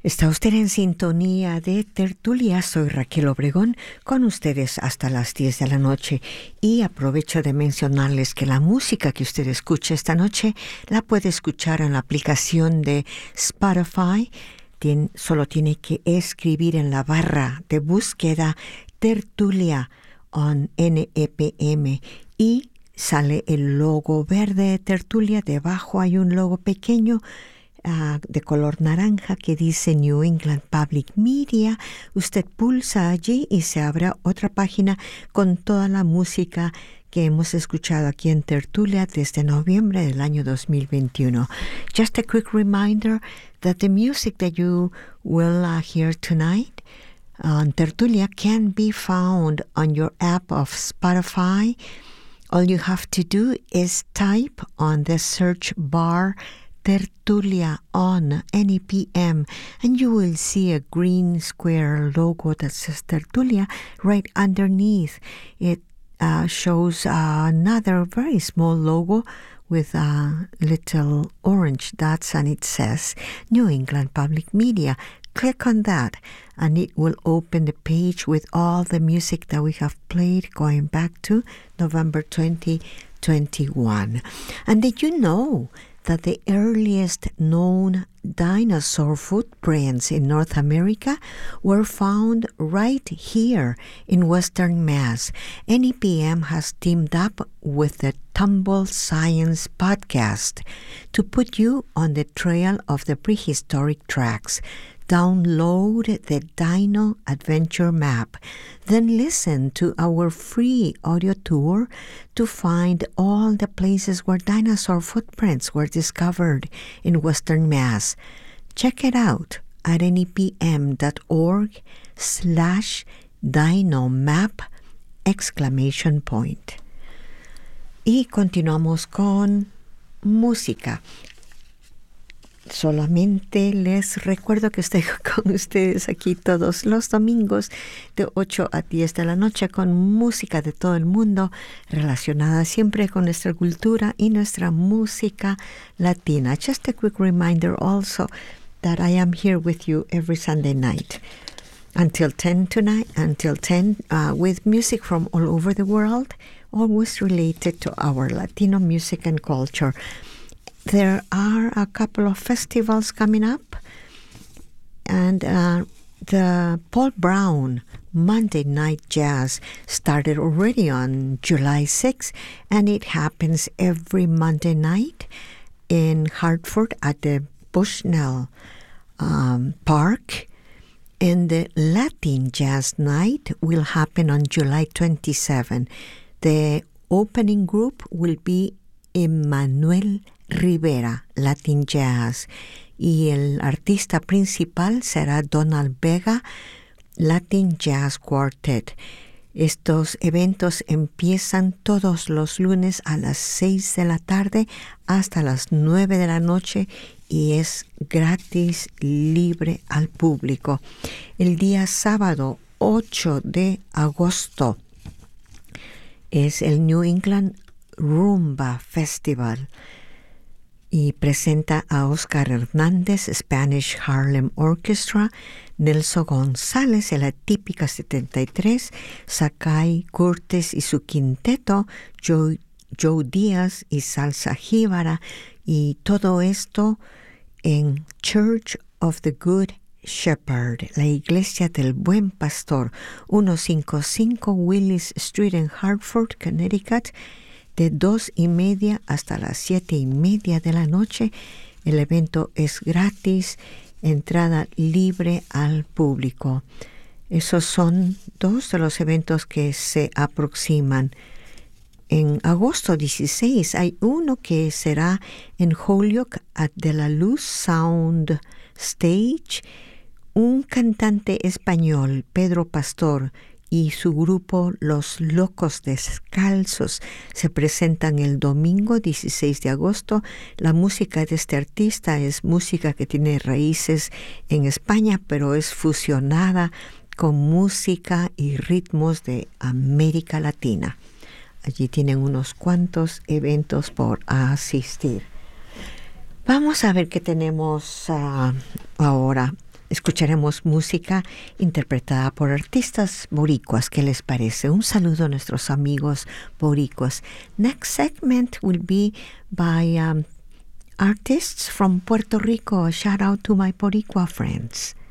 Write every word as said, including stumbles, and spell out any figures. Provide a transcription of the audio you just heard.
Está usted en sintonía de Tertulia. Soy Raquel Obregón, con ustedes hasta las diez de la noche. Y aprovecho de mencionarles que la música que usted escucha esta noche la puede escuchar en la aplicación de Spotify. Tien, solo tiene que escribir en la barra de búsqueda Tertulia on N E P M y sale el logo verde de Tertulia. Debajo hay un logo pequeño Uh, de color naranja que dice New England Public Media. Usted pulsa allí y se abre otra página con toda la música que hemos escuchado aquí en Tertulia desde noviembre del año dos mil veintiuno. Just a quick reminder that the music that you will uh, hear tonight on Tertulia can be found on your app of Spotify. All you have to do is type on the search bar Tertulia on N E P M, and you will see a green square logo that says Tertulia right underneath. It uh, shows uh, another very small logo with uh, little orange dots, and it says New England Public Media. Click on that, and it will open the page with all the music that we have played going back to November twenty twenty-one. And did you know that the earliest known dinosaur footprints in North America were found right here in Western Mass? N E P M has teamed up with the Tumble Science podcast to put you on the trail of the prehistoric tracks. Download the Dino Adventure Map, then listen to our free audio tour to find all the places where dinosaur footprints were discovered in Western Mass. Check it out at nepm.org slash dinomap exclamation point. Y continuamos con música. Solamente les recuerdo que estoy con ustedes aquí todos los domingos de ocho a diez de la noche con música de todo el mundo relacionada siempre con nuestra cultura y nuestra música latina. Just a quick reminder also that I am here with you every Sunday night until ten tonight, until ten uh, with music from all over the world, always related to our Latino music and culture. There are a couple of festivals coming up, and uh, the Paul Brown Monday Night Jazz started already on July sixth, and it happens every Monday night in Hartford at the Bushnell um, Park. And the Latin Jazz Night will happen on July twenty-seventh. The opening group will be Emmanuel Rivera, Latin Jazz, y el artista principal será Donald Vega, Latin Jazz Quartet. Estos eventos empiezan todos los lunes a las seis de la tarde hasta las nueve de la noche y es gratis, libre al público. El día sábado ocho de agosto es el New England Rumba Festival y presenta a Oscar Hernández, Spanish Harlem Orchestra, Nelson González, de la típica setenta y tres, Sakai Curtis y su quinteto, Joe, Joe Díaz y Salsa Jíbara, y todo esto en Church of the Good Shepherd, la Iglesia del Buen Pastor, ciento cincuenta y cinco Willis Street en Hartford, Connecticut, de dos y media hasta las siete y media de la noche. El evento es gratis, entrada libre al público. Esos son dos de los eventos que se aproximan. En agosto dieciséis hay uno que será en Holyoke at De La Luz Sound Stage. Un cantante español, Pedro Pastor, y su grupo Los Locos Descalzos se presentan el domingo dieciséis de agosto. La música de este artista es música que tiene raíces en España, pero es fusionada con música y ritmos de América Latina. Allí tienen unos cuantos eventos por asistir. Vamos a ver qué tenemos uh, ahora. escucharemos música interpretada por artistas boricuas. ¿Qué les parece? Un saludo a nuestros amigos boricuas. Next segment will be by um, artists from Puerto Rico. A shout out to my Boricua friends.